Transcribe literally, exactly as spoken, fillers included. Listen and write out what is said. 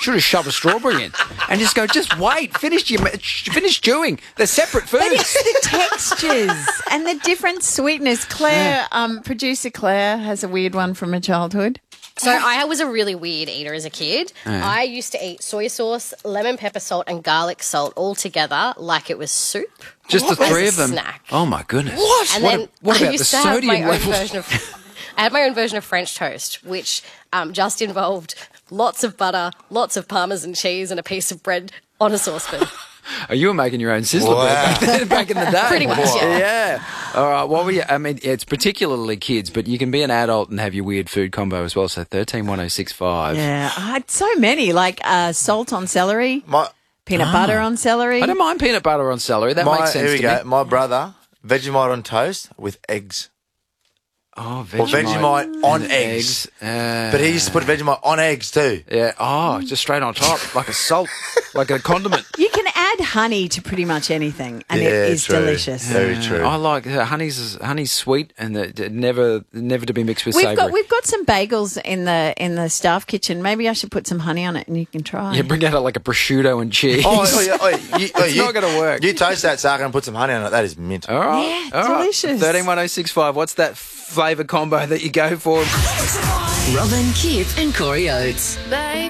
should have shoved a strawberry in and just go, just wait, finish your, finish chewing. They're separate foods. But it's the textures and the different sweetness. Claire, um, producer Claire, has a weird one from her childhood. So I was a really weird eater as a kid. Yeah. I used to eat soy sauce, lemon pepper salt, and garlic salt all together like it was soup. Just the As three a of them. Snack. Oh, my goodness. What? And What, then a- what I about the used to have my sodium own levels? version of. I had my own version of French toast, which um, just involved lots of butter, lots of Parmesan cheese, and a piece of bread on a saucepan. Oh, you were making your own sizzler Wow. back, then, back in the day. Pretty much, yeah. Yeah. All right. What were you? I mean, it's particularly kids, but you can be an adult and have your weird food combo as well. So thirteen one oh six five. Yeah, I had so many, like uh, salt on celery, My, peanut butter on celery. I don't mind peanut butter on celery. That my, makes sense here we to go. me. My brother, Vegemite on toast with eggs. Oh, Or Vegemite on and eggs. Uh, But he used to put Vegemite on eggs too. yeah. Oh, just straight on top, like a salt, like a condiment. You can add honey to pretty much anything, and Yeah, it is true. delicious. Very true. I like uh, honey's honey's sweet and the, the- never never to be mixed with We've savoury. got we've got some bagels in the in the staff kitchen. Maybe I should put some honey on it, and you can try. Yeah, bring out like a prosciutto and cheese. Oh, oh, yeah, oh, you, oh, It's you- not gonna work. You toast that sucker and put some honey on it. That is mint. All right. Yeah, all right. delicious. thirteen one oh six five. What's that flavour combo that you go for? Robin, Kip, and Corey Oates.